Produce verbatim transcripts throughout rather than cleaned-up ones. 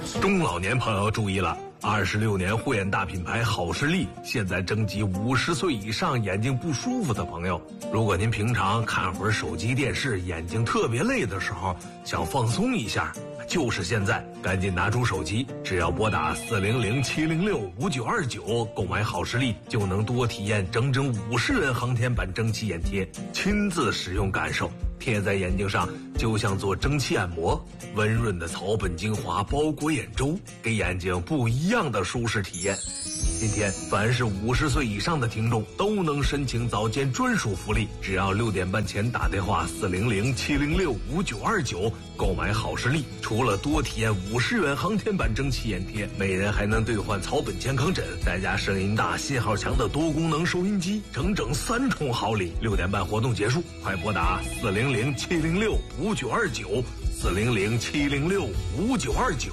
中老年朋友注意了，二十六年护眼大品牌好视力现在征集五十岁以上眼睛不舒服的朋友。如果您平常看会儿手机电视，眼睛特别累的时候，想放松一下，就是现在，赶紧拿出手机，只要拨打四零零七零六五九二九购买好视力，就能多体验整整五十元航天版蒸汽眼贴，亲自使用感受。贴在眼睛上就像做蒸汽按摩，温润的草本精华包裹眼周，给眼睛不一样的舒适体验。今天凡是五十岁以上的听众都能申请早间专属福利，只要六点半前打电话四零零七零六五九二九购买好视力，除了多体验五十元航天版蒸汽眼贴，每人还能兑换草本健康枕，再加声音大信号强的多功能收音机，整整三重好礼。六点半活动结束，快拨打四零零七零六五九二九四零零七零六五九二九。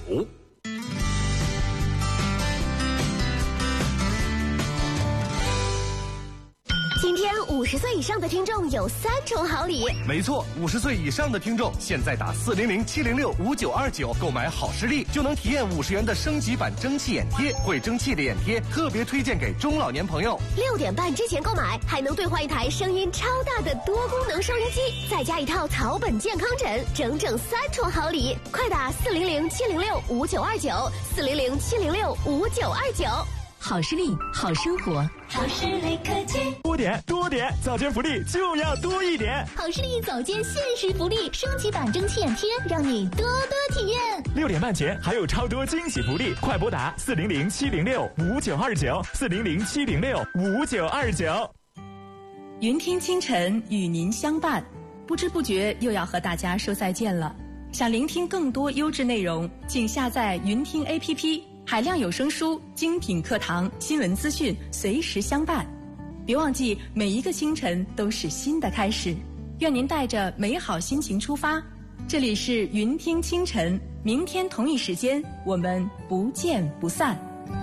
今天五十岁以上的听众有三重好礼。 没错，五十岁以上的听众现在打四零零七零六五九二九购买好视力，就能体验五十元的升级版蒸汽眼贴。会蒸汽的眼贴特别推荐给中老年朋友。 六点半之前购买，还能兑换一台声音超大的多功能收音机，再加一套草本健康枕，整整三重好礼。快打四零零七零六五九二九四零零七零六五九二九。 好视力，好生活。 好视力科技， 多点多点，早间福利就要多一点。 好视力早间限时福利，升级版蒸汽眼贴，让你多多体验。 六点半前还有超多惊喜福利，快拨打四零零七零六五九二九四零零七零六五九二九。 云听清晨与您相伴，不知不觉又要和大家说再见了。想聆听更多优质内容，请下载云听 A P P。海量有声书、精品课堂、新闻资讯随时相伴。别忘记，每一个清晨都是新的开始。愿您带着美好心情出发。这里是云听清晨，明天同一时间我们不见不散。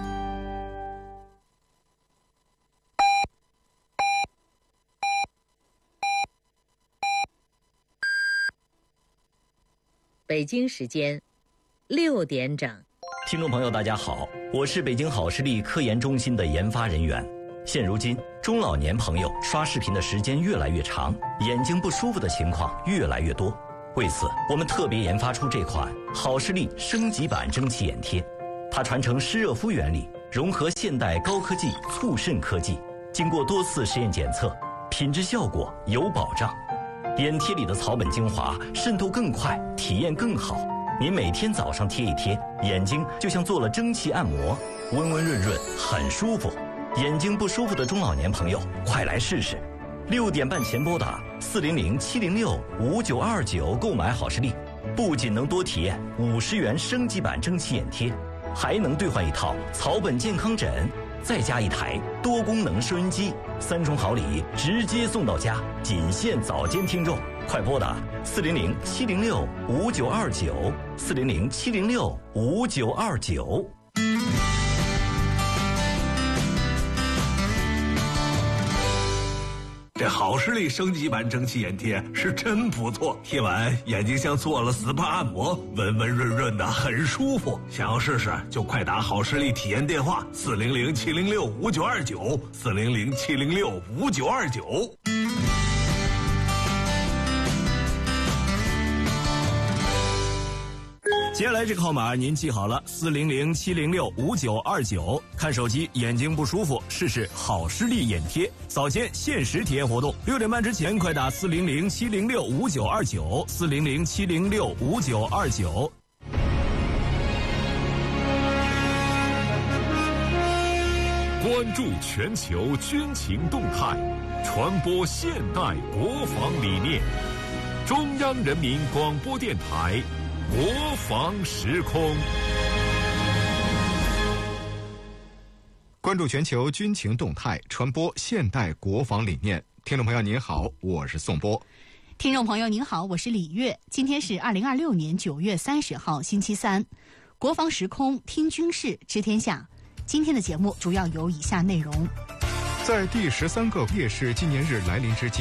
北京时间六点整。 听众朋友大家好，我是北京好视力科研中心的研发人员。现如今中老年朋友刷视频的时间越来越长，眼睛不舒服的情况越来越多。为此我们特别研发出这款好视力升级版蒸汽眼贴，它传承湿热敷原理，融合现代高科技促渗科技，经过多次实验检测，品质效果有保障。眼贴里的草本精华渗透更快，体验更好。您每天早上贴一贴，眼睛就像做了蒸汽按摩，温温润润，很舒服。眼睛不舒服的中老年朋友，快来试试。六点半前拨打四零零七零六五九二九购买好视力，不仅能多体验五十元升级版蒸汽眼贴，还能兑换一套草本健康枕，再加一台多功能收音机，三重好礼直接送到家，仅限早间听众。快拨打四零零七零六五九二九四零零七零六五九二九。 这好视力升级版蒸汽眼贴是真不错，贴完眼睛像做了 S P A 按摩，温温润润的，很舒服。想要试试就快打好视力体验电话四零零七零六五九二九四零零七零六五九二九。 接下来这个号码您记好了，四零零七零六五九二九。看手机眼睛不舒服，试试好视力眼贴，早间限时体验活动，六点半之前快打四零零七零六五九二九四零零七零六五九二九。 关注全球军情动态，传播现代国防理念。中央人民广播电台国防时空， 关注全球军情动态，传播现代国防理念。听众朋友您好，我是宋波。 听众朋友您好，我是李月。今天是二零二六年九月三十号，星期三。国防时空，听军事，知天下。今天的节目主要有以下内容： 在第十三个烈士纪念日来临之际，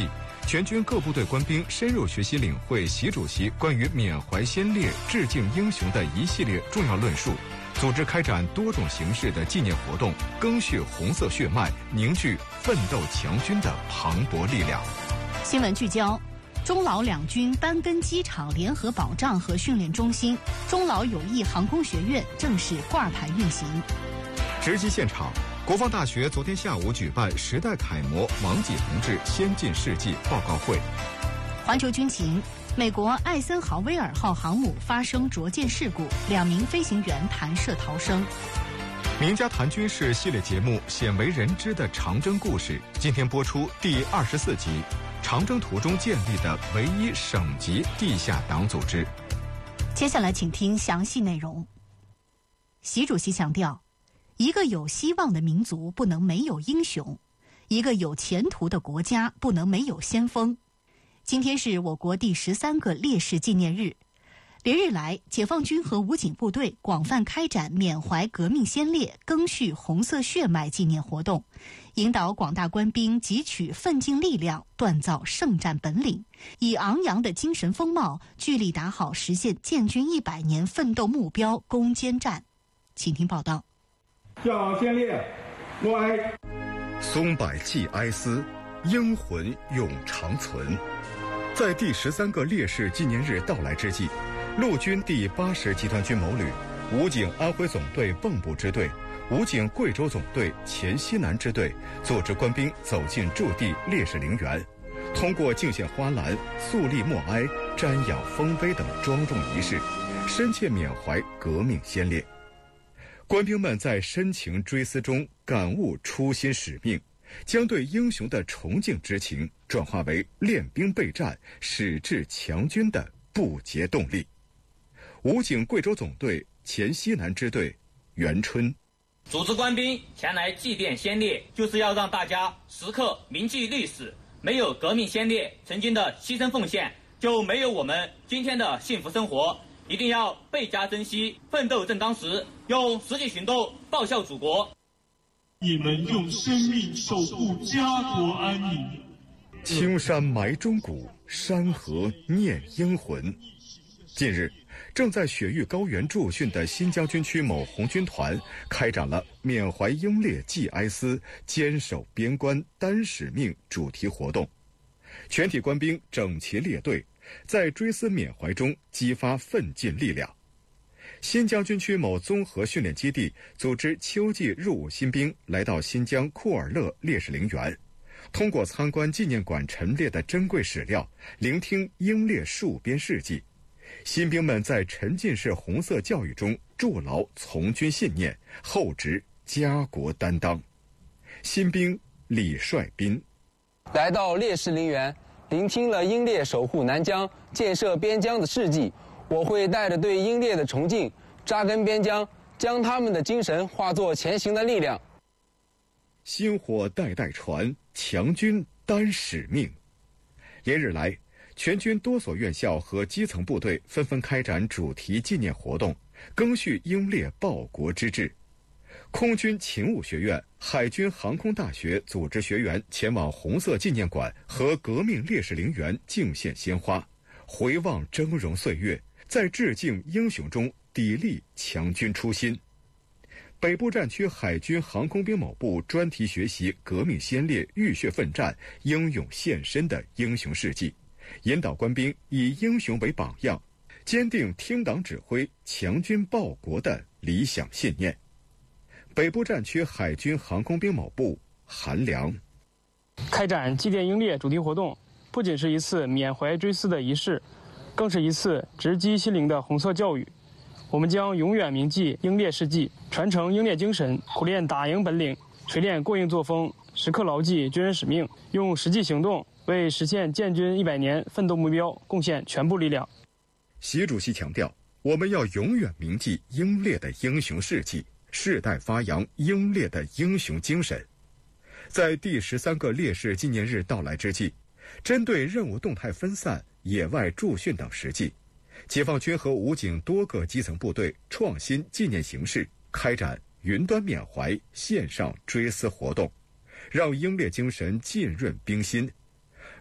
全军各部队官兵深入学习领会习主席关于缅怀先烈、致敬英雄的一系列重要论述，组织开展多种形式的纪念活动，赓续红色血脉，凝聚奋斗强军的磅礴力量。 新闻聚焦：中老两军班根机场联合保障和训练中心、中老友谊航空学院正式挂牌运行。 直击现场，国防大学昨天下午举办时代楷模王济同志先进事迹报告会。 环球军情：美国艾森豪威尔号航母发生着舰事故，两名飞行员弹射逃生。 名家谈军事系列节目《鲜为人知的长征故事》今天播出第二十四集，长征途中建立的唯一省级地下党组织。 接下来请听详细内容。习主席强调，一个有希望的民族不能没有英雄，一个有前途的国家不能没有先锋。今天是我国第十三个烈士纪念日，连日来，解放军和武警部队广泛开展缅怀革命先烈、赓续红色血脉纪念活动，引导广大官兵汲取奋进力量，锻造胜战本领，以昂扬的精神风貌，聚力打好实现建军一百年奋斗目标攻坚战。请听报道。 向先烈默哀。 松柏寄哀思，英魂永长存。在第十三个烈士纪念日到来之际，陆军第八十集团军某旅、武警安徽总队蚌埠支队、武警贵州总队黔西南支队组织官兵走进驻地烈士陵园，通过敬献花篮、肃立默哀、瞻仰丰碑等庄重仪式，深切缅怀革命先烈。官兵们在深情追思中感悟初心使命，将对英雄的崇敬之情转化为练兵备战、矢志强军的不竭动力。武警贵州总队黔西南支队袁春， 组织官兵前来祭奠先烈，就是要让大家时刻铭记历史，没有革命先烈曾经的牺牲奉献，就没有我们今天的幸福生活。一定要倍加珍惜，奋斗正当时，用实际行动报效祖国。 你们用生命守护家国安宁。 青山埋忠骨，山河念英魂。近日，正在雪域高原驻训的新疆军区某红军团开展了缅怀英烈祭哀思、坚守边关担使命主题活动。全体官兵整齐列队，在追思缅怀中激发奋进力量。新疆军区某综合训练基地组织秋季入伍新兵来到新疆库尔勒烈士陵园，通过参观纪念馆陈列的珍贵史料，聆听英烈戍边事迹。新兵们在沉浸式红色教育中筑牢从军信念，厚植家国担当。新兵李帅斌来到烈士陵园，聆听了英烈守护南疆、建设边疆的事迹，我会带着对英烈的崇敬，扎根边疆，将他们的精神化作前行的力量。 薪火代代传，强军担使命。连日来，全军多所院校和基层部队纷纷开展主题纪念活动，赓续英烈报国之志。空军勤务学院、海军航空大学组织学员前往红色纪念馆和革命烈士陵园敬献鲜花，回望峥嵘岁月，在致敬英雄中砥砺强军初心。北部战区海军航空兵某部专题学习革命先烈浴血奋战、英勇献身的英雄事迹，引导官兵以英雄为榜样，坚定听党指挥、强军报国的理想信念。北部战区海军航空兵某部韩良， 开展祭奠英烈主题活动，不仅是一次缅怀追思的仪式，更是一次直击心灵的红色教育。我们将永远铭记英烈事迹，传承英烈精神，苦练打赢本领，锤炼过硬作风，时刻牢记军人使命，用实际行动为实现建军一百年奋斗目标贡献全部力量。 习主席强调，我们要永远铭记英烈的英雄事迹，世代发扬英烈的英雄精神。在第十三个烈士纪念日到来之际，针对任务动态分散、野外驻训等实际，解放军和武警多个基层部队创新纪念形式，开展云端缅怀、线上追思活动，让英烈精神浸润兵心。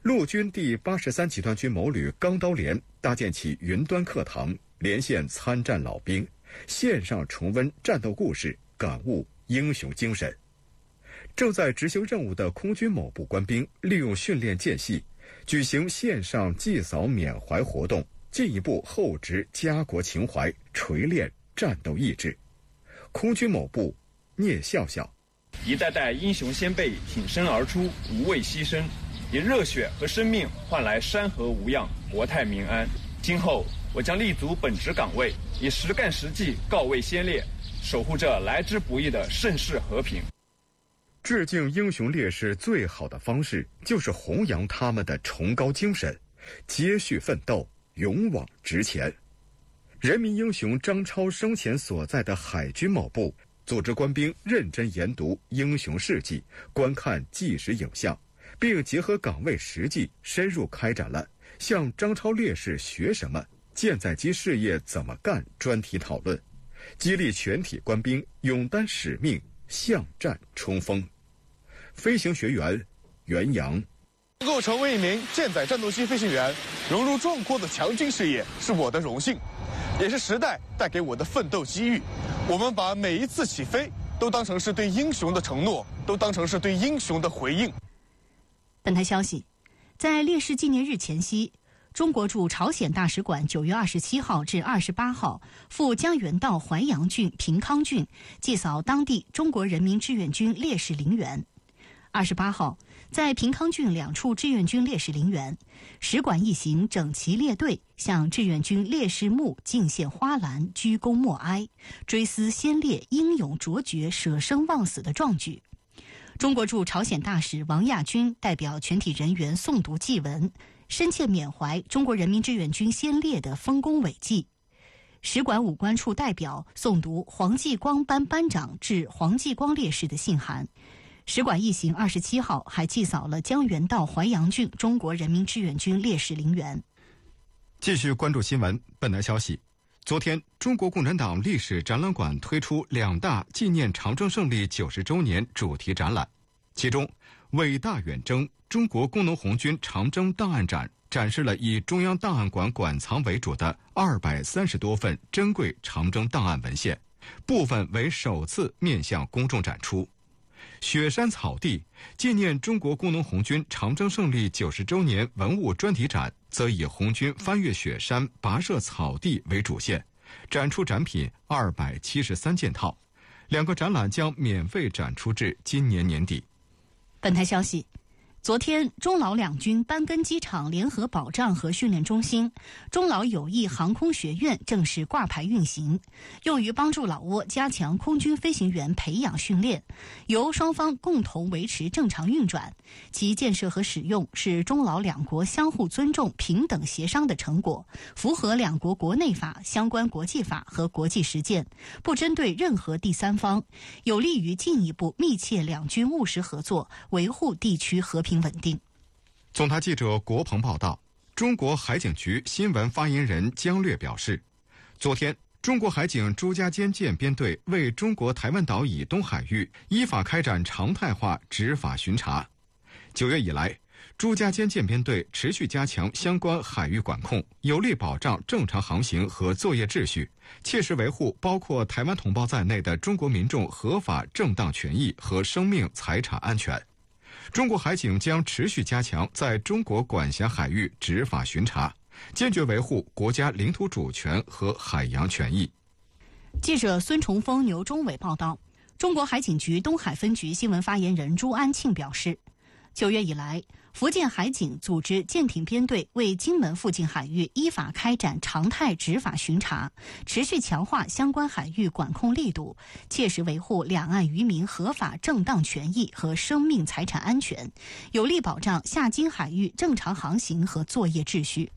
陆军第八十三集团军某旅钢刀连搭建起云端课堂，连线参战老兵，线上重温战斗故事，感悟英雄精神。正在执行任务的空军某部官兵利用训练间隙，举行线上祭扫缅怀活动，进一步厚植家国情怀，锤炼战斗意志。空军某部聂笑笑： 一代代英雄先辈挺身而出，无畏牺牲，以热血和生命换来山河无恙，国泰民安。今后我将立足本职岗位，以实干实际告慰先烈，守护这来之不易的盛世和平。 致敬英雄烈士最好的方式，就是弘扬他们的崇高精神，接续奋斗，勇往直前。人民英雄张超生前所在的海军某部组织官兵认真研读英雄事迹，观看纪实影像，并结合岗位实际深入开展了向张超烈士学什么、舰载机事业怎么干专题讨论，激励全体官兵勇担使命，向战冲锋。飞行学员袁洋： 能够成为一名舰载战斗机飞行员，融入壮阔的强军事业，是我的荣幸，也是时代带给我的奋斗机遇。我们把每一次起飞都当成是对英雄的承诺，都当成是对英雄的回应。 本台消息，在烈士纪念日前夕，中国驻朝鲜大使馆九月二十七号至二十八号赴江原道淮阳郡、平康郡祭扫当地中国人民志愿军烈士陵园。二十八号，在平康郡两处志愿军烈士陵园，使馆一行整齐列队向志愿军烈士墓敬献花篮，鞠躬默哀，追思先烈英勇卓绝、舍生忘死的壮举。中国驻朝鲜大使王亚军代表全体人员诵读祭文，深切缅怀中国人民志愿军先烈的丰功伟绩。使馆武官处代表诵读黄继光班班长致黄继光烈士的信函。使馆一行二十七号还祭扫了江原道淮阳郡中国人民志愿军烈士陵园。 继续关注新闻。本台消息，昨天，中国共产党历史展览馆推出两大纪念长征胜利九十周年主题展览，其中“伟大远征：中国工农红军长征档案展”展示了以中央档案馆馆藏为主的二百三十多份珍贵长征档案文献，部分为首次面向公众展出。雪山草地纪念中国工农红军长征胜利九十周年文物专题展，则以红军翻越雪山、跋涉草地为主线，展出展品二百七十三件套。两个展览将免费展出至今年年底。 本台消息，昨天，中老两军班根机场联合保障和训练中心、中老友谊航空学院正式挂牌运行，用于帮助老挝加强空军飞行员培养训练，由双方共同维持正常运转。其建设和使用是中老两国相互尊重、平等协商的成果，符合两国国内法、相关国际法和国际实践，不针对任何第三方，有利于进一步密切两军务实合作，维护地区和平稳定。 总台记者国鹏报道，中国海警局新闻发言人姜略表示，昨天，中国海警朱家尖舰编队为中国台湾岛以东海域依法开展常态化执法巡查。九月以来，朱家尖舰编队持续加强相关海域管控，有力保障正常航行和作业秩序，切实维护包括台湾同胞在内的中国民众合法正当权益和生命财产安全。中国海警将持续加强在中国管辖海域执法巡查，坚决维护国家领土主权和海洋权益。 记者孙崇峰、牛忠伟报道，中国海警局东海分局新闻发言人朱安庆表示，九月以来，福建海警组织舰艇编队为金门附近海域依法开展常态执法巡查，持续强化相关海域管控力度，切实维护两岸渔民合法正当权益和生命财产安全，有力保障下金海域正常航行和作业秩序。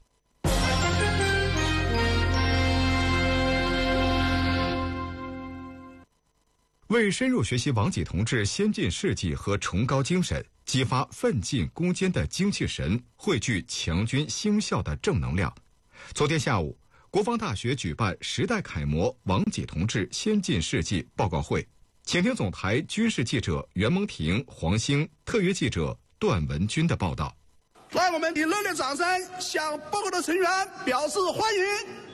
为深入学习王济同志先进事迹和崇高精神，激发奋进攻坚的精气神，汇聚强军兴校的正能量。昨天下午，国防大学举办时代楷模王济同志先进事迹报告会，请听总台军事记者袁蒙婷、黄兴，特约记者段文军的报道。 来，我们以热烈掌声向报告的成员表示欢迎。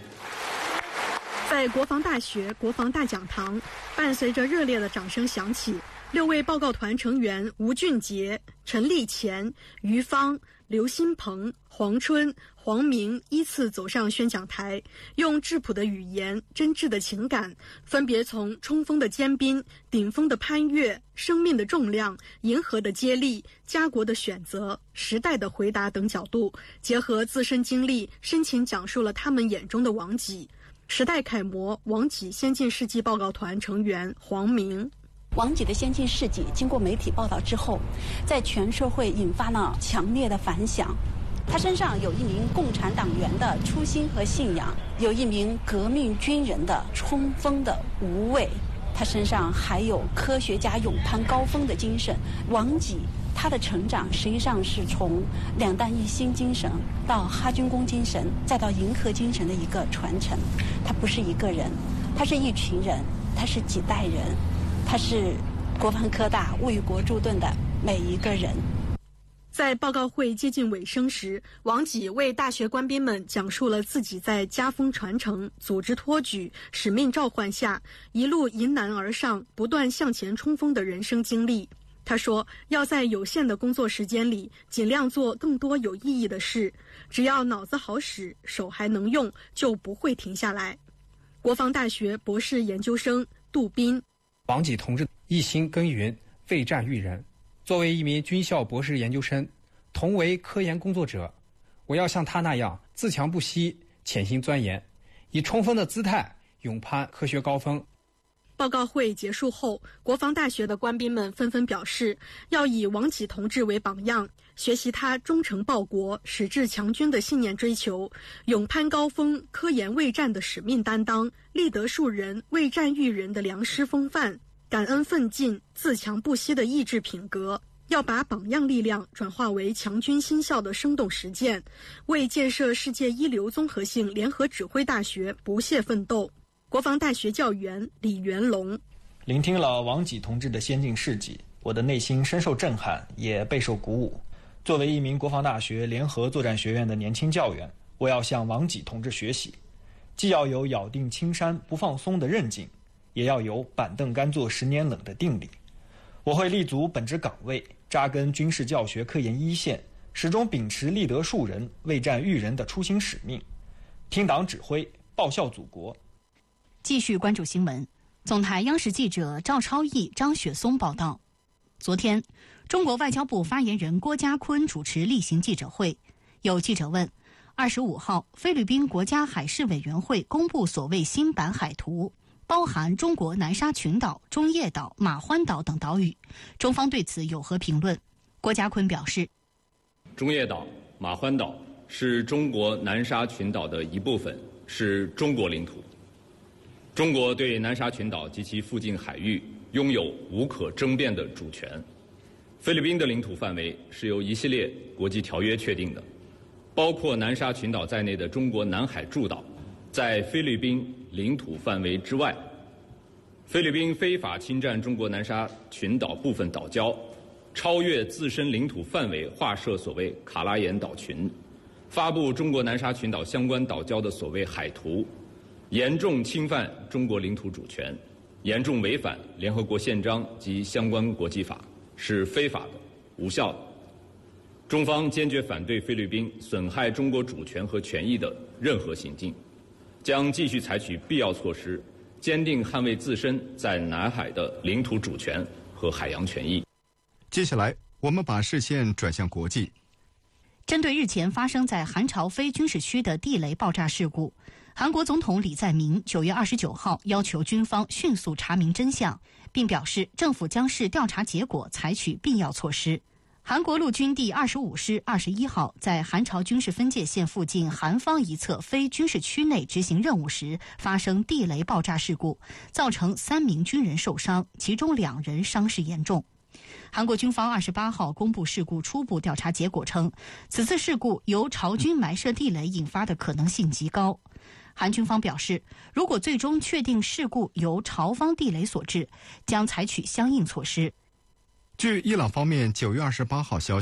在国防大学国防大讲堂，伴随着热烈的掌声响起，六位报告团成员吴俊杰、陈立乾、于芳、刘新鹏、黄春、黄明依次走上宣讲台，用质朴的语言、真挚的情感，分别从冲锋的坚冰、顶峰的攀越、生命的重量、银河的接力、家国的选择、时代的回答等角度，结合自身经历，深情讲述了他们眼中的王己。时代楷模王己先进事迹报告团成员黄明。 王己的先进事迹经过媒体报道之后，在全社会引发了强烈的反响。他身上有一名共产党员的初心和信仰，有一名革命军人的冲锋的无畏，他身上还有科学家勇攀高峰的精神。王己他的成长实际上是从两弹一星精神到哈军工精神，再到银河精神的一个传承。他不是一个人，他是一群人，他是几代人，他是国防科大为国助盾的每一个人。 在报告会接近尾声时，王己为大学官兵们讲述了自己在家风传承、组织托举、使命召唤下一路迎难而上、不断向前冲锋的人生经历。他说，要在有限的工作时间里尽量做更多有意义的事，只要脑子好使，手还能用，就不会停下来。国防大学博士研究生杜斌。 王己同志一心耕耘，为战育人。作为一名军校博士研究生，同为科研工作者，我要像他那样自强不息、潜心钻研，以冲锋的姿态勇攀科学高峰。 报告会结束后，国防大学的官兵们纷纷表示，要以王己同志为榜样，学习他忠诚报国、矢志强军的信念追求，勇攀高峰、科研为战的使命担当，立德树人、为战育人的良师风范，感恩奋进、自强不息的意志品格。要把榜样力量转化为强军新校的生动实践，为建设世界一流综合性联合指挥大学不懈奋斗。国防大学教员李元龙。 聆听了王己同志的先进事迹，我的内心深受震撼，也备受鼓舞。作为一名国防大学联合作战学院的年轻教员，我要向王己同志学习，既要有咬定青山不放松的韧劲，也要有板凳干坐十年冷的定力。我会立足本职岗位，扎根军事教学科研一线，始终秉持立德树人、为战育人的初心使命，听党指挥，报效祖国。 继续关注新闻。总台央视记者赵超毅、张雪松报道，昨天，中国外交部发言人郭家坤主持例行记者会，有记者问：二十五号，菲律宾国家海事委员会公布所谓新版海图，包含中国南沙群岛、中业岛、马欢岛等岛屿，中方对此有何评论？郭家坤表示， 中业岛、马欢岛是中国南沙群岛的一部分，是中国领土。中国对南沙群岛及其附近海域拥有无可争辩的主权。菲律宾的领土范围是由一系列国际条约确定的，包括南沙群岛在内的中国南海诸岛在菲律宾领土范围之外。菲律宾非法侵占中国南沙群岛部分岛礁，超越自身领土范围划设所谓卡拉岩岛群，发布中国南沙群岛相关岛礁的所谓海图，严重侵犯中国领土主权，严重违反联合国宪章及相关国际法，是非法的、无效的。中方坚决反对菲律宾损害中国主权和权益的任何行径，将继续采取必要措施，坚定捍卫自身在南海的领土主权和海洋权益。 接下来，我们把视线转向国际。 针对日前发生在韩朝非军事区的地雷爆炸事故，韩国总统李在明九月二十九号要求军方迅速查明真相，并表示政府将视调查结果采取必要措施。韩国陆军第二十五师二十一号在韩朝军事分界线附近韩方一侧非军事区内执行任务时发生地雷爆炸事故，造成三名军人受伤，其中两人伤势严重。韩国军方二十八号公布事故初步调查结果称，此次事故由朝军埋设地雷引发的可能性极高。韩军方表示，如果最终确定事故由朝方地雷所致，将采取相应措施。 据伊朗方面九月二十八号消息，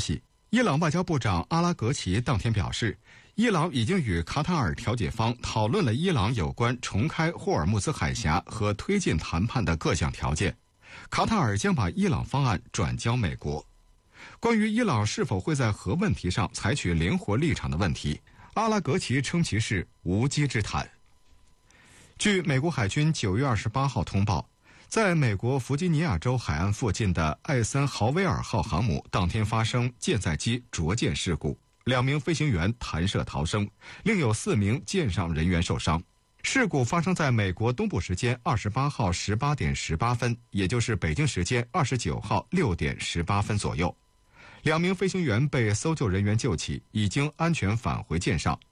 伊朗外交部长阿拉格齐当天表示，伊朗已经与卡塔尔调解方讨论了伊朗有关重开霍尔木兹海峡和推进谈判的各项条件，卡塔尔将把伊朗方案转交美国。关于伊朗是否会在核问题上采取灵活立场的问题，阿拉格齐称其是无稽之谈。据美国海军九月二十八号通报，在美国弗吉尼亚州海岸附近的艾森豪威尔号航母当天发生舰载机着舰事故，两名飞行员弹射逃生，另有四名舰上人员受伤。事故发生在美国东部时间二十八号十八点十八分，也就是北京时间二十九号六点十八分左右。两名飞行员被搜救人员救起，已经安全返回舰上，